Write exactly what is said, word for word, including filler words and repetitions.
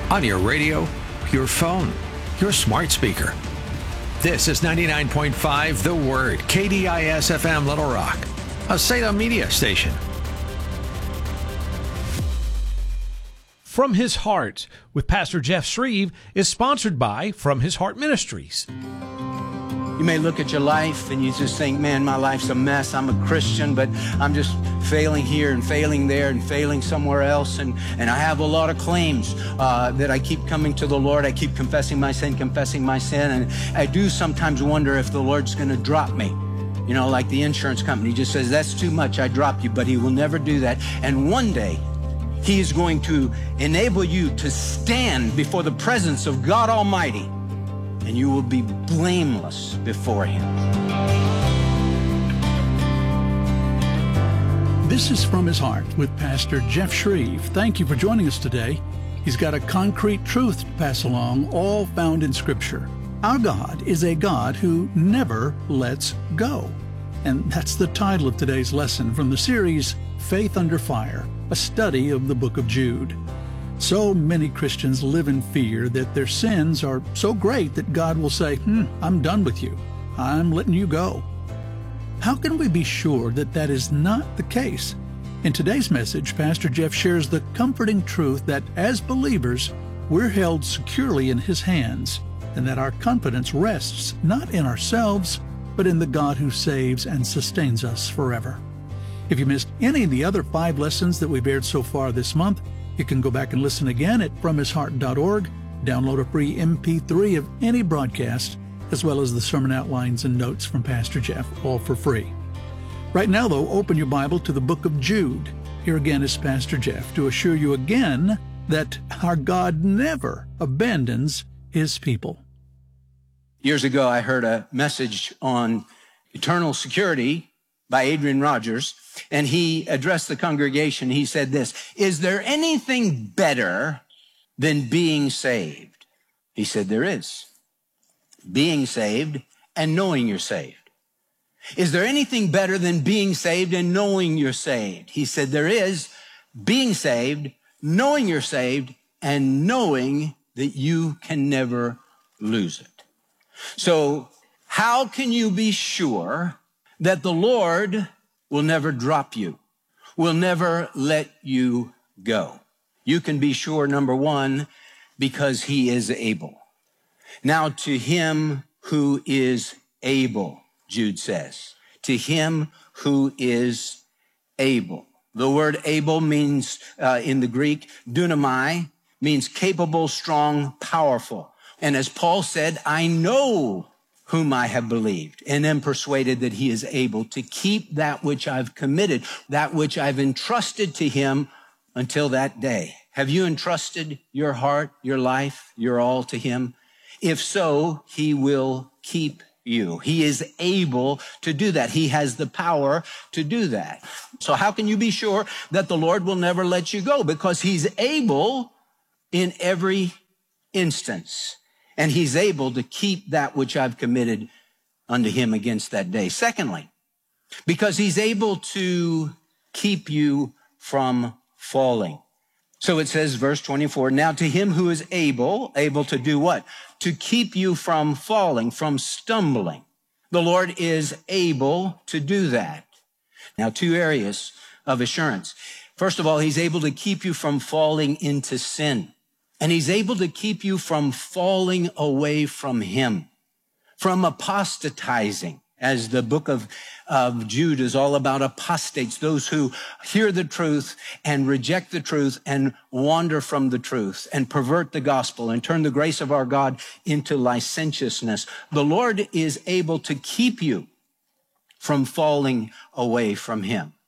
on your radio, your phone, your smart speaker. This is ninety-nine point five The Word, K D I S F M Little Rock, a Salem media station. From His Heart with Pastor Jeff Shreve is sponsored by From His Heart Ministries. You may look at your life and you just think, man, my life's a mess. I'm a Christian, but I'm just failing here and failing there and failing somewhere else. And, and I have a lot of claims uh, that I keep coming to the Lord. I keep confessing my sin, confessing my sin. And I do sometimes wonder if the Lord's going to drop me. You know, like the insurance company just says, that's too much, I drop you, but He will never do that. And one day, He is going to enable you to stand before the presence of God Almighty, and you will be blameless before Him. This is From His Heart with Pastor Jeff Shreve. Thank you for joining us today. He's got a concrete truth to pass along, all found in Scripture. Our God is a God who never lets go. And that's the title of today's lesson from the series, Faith Under Fire, a study of the book of Jude. So many Christians live in fear that their sins are so great that God will say, hmm, I'm done with you. I'm letting you go. How can we be sure that that is not the case? In today's message, Pastor Jeff shares the comforting truth that as believers, we're held securely in His hands, and that our confidence rests not in ourselves, but in the God who saves and sustains us forever. If you missed any of the other five lessons that we've aired so far this month, you can go back and listen again at from his heart dot org, download a free M P three of any broadcast, as well as the sermon outlines and notes from Pastor Jeff, all for free. Right now, though, open your Bible to the book of Jude. Here again is Pastor Jeff to assure you again that our God never abandons His people. Years ago, I heard a message on eternal security by Adrian Rogers, and he addressed the congregation. He said this, is there anything better than being saved? He said there is. Being saved and knowing you're saved. Is there anything better than being saved and knowing you're saved? He said there is. Being saved, knowing you're saved, and knowing that you can never lose it. So how can you be sure that the Lord will never drop you, will never let you go? You can be sure, number one, because He is able. Now, to Him who is able, Jude says, to Him who is able. The word able means, uh, in the Greek, dunamai, means capable, strong, powerful. And as Paul said, I know whom I have believed, and am persuaded that He is able to keep that which I've committed, that which I've entrusted to Him until that day. Have you entrusted your heart, your life, your all to Him? If so, He will keep you. He is able to do that. He has the power to do that. So how can you be sure that the Lord will never let you go? Because He's able in every instance. And He's able to keep that which I've committed unto Him against that day. Secondly, because He's able to keep you from falling. So it says, verse twenty-four, now to Him who is able, able to do what? To keep you from falling, from stumbling. The Lord is able to do that. Now, two areas of assurance. First of all, He's able to keep you from falling into sin. And He's able to keep you from falling away from Him, from apostatizing, as the book of, of Jude is all about apostates, those who hear the truth and reject the truth and wander from the truth and pervert the gospel and turn the grace of our God into licentiousness. The Lord is able to keep you from falling away from Him.